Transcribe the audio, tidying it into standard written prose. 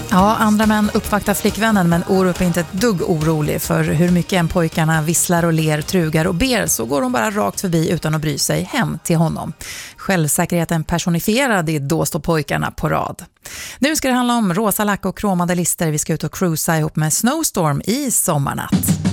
Ja, andra män uppvaktar flickvännen, men Orup är inte ett dugg orolig, för hur mycket än pojkarna visslar och ler, trugar och ber så går hon bara rakt förbi utan att bry sig hem till honom. Självsäkerheten personifierad i Då står pojkarna på rad. Nu ska det handla om rosa lack och kromade lister. Vi ska ut och cruisa ihop med Snowstorm i Sommarnatt.